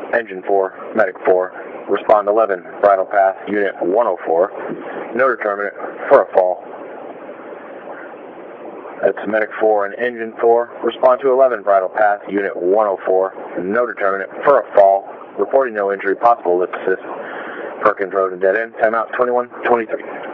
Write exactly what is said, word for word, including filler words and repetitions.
Engine four, Medic four, respond eleven, Bridle Path, Unit one oh four, no determinant for a fall. That's Medic four and Engine four, respond to eleven, Bridle Path, Unit one oh four, no determinant for a fall, reporting no injury, possible lift assist, Perkins Road and dead end, timeout twenty-one twenty-three.